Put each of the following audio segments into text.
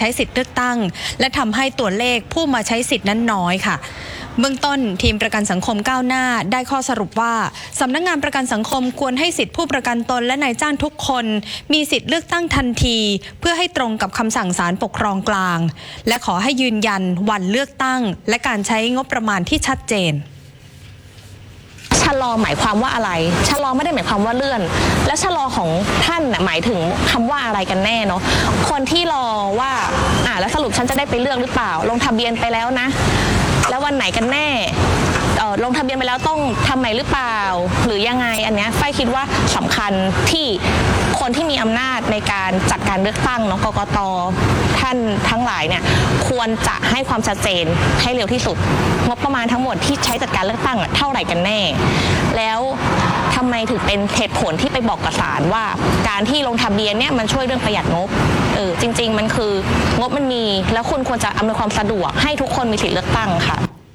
ใช้สิทธิ์เลือกตั้งและทำให้ตัวเลขผู้มาใช้สิทธิ์นั้นน้อยค่ะเบื้องต้นทีมประกันสังคมก้าวหน้าได้ข้อสรุปว่าสำนักงานประกันสังคมควรให้สิทธิผู้ประกันตนและนายจ้างทุกคนมีสิทธิ์เลือกตั้งทันทีเพื่อให้ตรงกับคำสั่งศาลปกครองกลางและขอให้ยืนยันวันเลือกตั้งและการใช้งบประมาณที่ชัดเจนชะลอหมายความว่าอะไรชะลอไม่ได้หมายความว่าเลื่อนและชะลอของท่านหมายถึงคำว่าอะไรกันแน่เนาะคนที่รอว่าแล้วสรุปฉันจะได้ไปเลือกหรือเปล่าลงทะเบียนไปแล้วนะแล้ววันไหนกันแน่ลงทะเบียนไปแล้วต้องทำใหม่หรือเปล่าหรือยังไงอันนี้ฝ้ายคิดว่าสำคัญที่คนที่มีอำนาจในการจัดการเลือกตั้งเนาะกกต.ท่านทั้งหลายเนี่ยควรจะให้ความชัดเจนให้เร็วที่สุดงบประมาณทั้งหมดที่ใช้จัดการเลือกตั้งเท่าไหร่กันแน่แล้วทำไมถึงเป็นเหตุผลที่ไปบอกกับศาลว่าการที่ลงทะเบียนเนี่ยมันช่วยเรื่องประหยัดงบจริงๆมันคืองบมันมีแล้วคุณควรจะอำนวยความสะดวกให้ทุกคนมีสิทธิเลือกตั้งค่ะ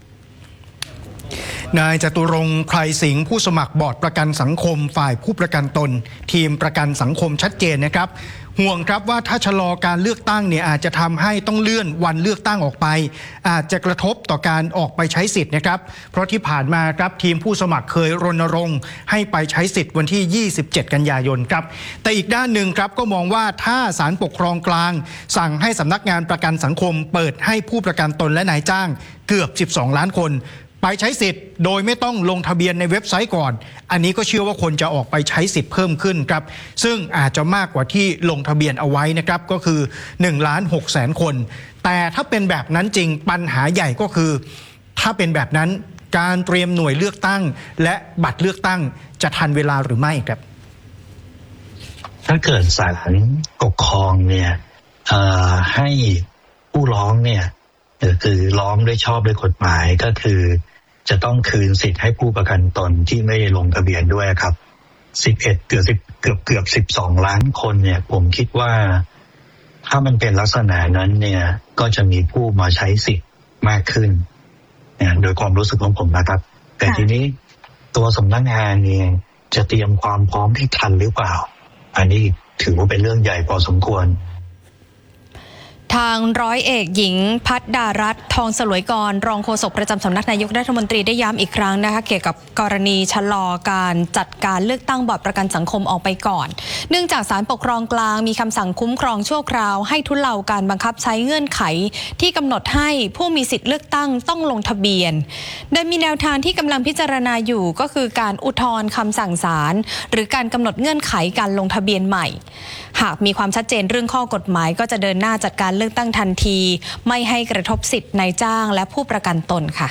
นายจตุรงค์ไพรสิงห์ผู้สมัครบอร์ดประกันสังคมฝ่ายผู้ประกันตนทีมประกันสังคมชัดเจนนะครับห่วงครับว่าถ้าชะลอการเลือกตั้งเนี่ยอาจจะทำให้ต้องเลื่อนวันเลือกตั้งออกไปอาจจะกระทบต่อการออกไปใช้สิทธิ์นะครับเพราะที่ผ่านมาครับทีมผู้สมัครเคยรณรงค์ให้ไปใช้สิทธิ์วันที่27กันยายนครับแต่อีกด้านหนึ่งครับก็มองว่าถ้าศาลปกครองกลางสั่งให้สำนักงานประกันสังคมเปิดให้ผู้ประกันตนและนายจ้างเกือบ12ล้านคนไปใช้สิทธิ์โดยไม่ต้องลงทะเบียนในเว็บไซต์ก่อนอันนี้ก็เชื่อว่าคนจะออกไปใช้สิทธิ์เพิ่มขึ้นครับซึ่งอาจจะมากกว่าที่ลงทะเบียนเอาไว้นะครับก็คือ1,600,000 คนแต่ถ้าเป็นแบบนั้นจริงปัญหาใหญ่ก็คือถ้าเป็นแบบนั้นการเตรียมหน่วยเลือกตั้งและบัตรเลือกตั้งจะทันเวลาหรือไม่ครับถ้าเกิดศาลปกครองเนี่ยให้ผู้ร้องเนี่ยคือร้องด้วยชอบด้วยกฎหมายก็คือจะต้องคืนสิทธิ์ให้ผู้ประกันตนที่ไม่ได้ลงทะเบียนด้วยครับเกือบ12ล้านคนเนี่ยผมคิดว่าถ้ามันเป็นลักษณะนั้นเนี่ยก็จะมีผู้มาใช้สิทธิ์มากขึ้นโดยความรู้สึกของผมนะครับแต่ทีนี้ตัวสำนักงานเนี่ยจะเตรียมความพร้อมที่ทันหรือเปล่าอันนี้ถือว่าเป็นเรื่องใหญ่พอสมควรทางร้อยเอกหญิงพัฒดารัตน์ทองสลวยกรรองโฆษกประจำสำนักนายกรัฐมนตรีได้ย้ำอีกครั้งนะคะเกี่ยวกับกรณีชะลอการจัดการเลือกตั้งบัตรประกันสังคมออกไปก่อนเนื่องจากศาลปกครองกลางมีคำสั่งคุ้มครองชั่วคราวให้ทุเลาการบังคับใช้เงื่อนไขที่กำหนดให้ผู้มีสิทธิเลือกตั้งต้องลงทะเบียนโดยมีแนวทางที่กำลังพิจารณาอยู่ก็คือการอุทธรณ์คำสั่งศาลหรือการกำหนดเงื่อนไขการลงทะเบียนใหม่หากมีความชัดเจนเรื่องข้อกฎหมายก็จะเดินหน้าจัดการเลือกตั้งทันทีไม่ให้กระทบสิทธิ์นายจ้างและผู้ประกันตนค่ะ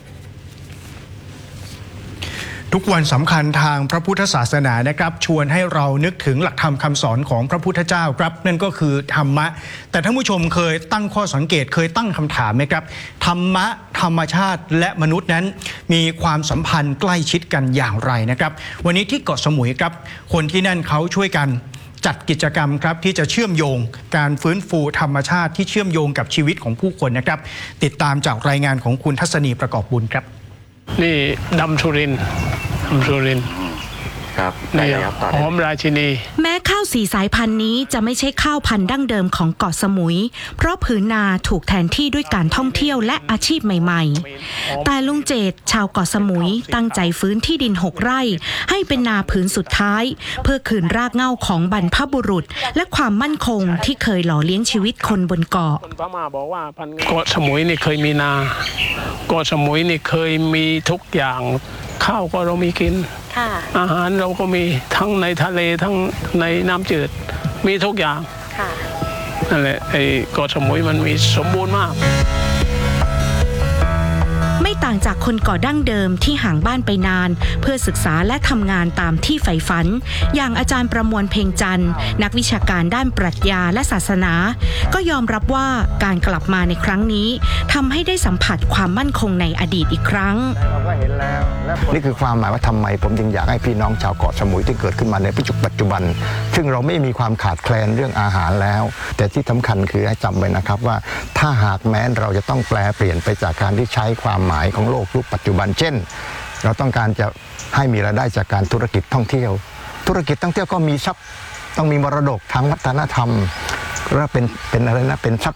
ทุกวันสำคัญทางพระพุทธศาสนานะครับชวนให้เรานึกถึงหลักธรรมคำสอนของพระพุทธเจ้าครับนั่นก็คือธรรมะแต่ท่านผู้ชมเคยตั้งข้อสังเกตเคยตั้งคำถามไหมครับธรรมะธรรมชาติและมนุษย์นั้นมีความสัมพันธ์ใกล้ชิดกันอย่างไรนะครับวันนี้ที่เกาะสมุยครับคนที่นั่นเขาช่วยกันจัดกิจกรรมครับที่จะเชื่อมโยงการฟื้นฟูธรรมชาติที่เชื่อมโยงกับชีวิตของผู้คนนะครับติดตามจากรายงานของคุณทัศนีประกอบบุญครับนี่ดำสุรินทร์ครับได้ครับหอมราชินีแม้ข้าว4 สายพันธุ์นี้จะไม่ใช่ข้าวพันธุ์ดั้งเดิมของเกาะสมุยเพราะผืนนาถูกแทนที่ด้วยการท่องเที่ยวและอาชีพใหม่ๆแต่ลุงเจตชาวเกาะสมุยตั้งใจฟื้นที่ดิน6 ไร่ให้เป็นนาผืนสุดท้ายเพื่อคืนรากเหง้าของบรรพบุรุษและความมั่นคงที่เคยหล่อเลี้ยงชีวิตคนบนเกาะเกาะสมุยนี่เคยมีนาเกาะสมุยนี่เคยมีทุกอย่างข้าวก็เรามีกินอาหารเราก็มีทั้งในทะเลทั้งในน้ำจืดมีทุกอย่างนั่นแหละไอ้เกาะสมุยมันมีสมบูรณ์มากไม่ต่างจากคนเกาะดั้งเดิมที่ห่างบ้านไปนานเพื่อศึกษาและทำงานตามที่ใฝ่ฝันอย่างอาจารย์ประมวลเพ็งจันทร์นักวิชาการด้านปรัชญาและศาสนาก็ยอมรับว่าการกลับมาในครั้งนี้ทำให้ได้สัมผัสความมั่นคงในอดีตอีกครั้งนี่คือความหมายว่าทำไมผมจึงอยากให้พี่น้องชาวเกาะสมุยที่เกิดขึ้นมาในปัจจุบันซึ่งเราไม่มีความขาดแคลนเรื่องอาหารแล้วแต่ที่สำคัญคือให้จำไว้นะครับว่าถ้าหากแม้เราจะต้องแปลเปลี่ยนไปจากการที่ใช้ความหมายของโลกยุคปัจจุบันเช่นเราต้องการจะให้มีรายได้จากการธุรกิจท่องเที่ยวก็มีทรัพย์ต้องมีมรดกทางวัฒนธรรมและเป็นอะไรนะเป็นทรัพ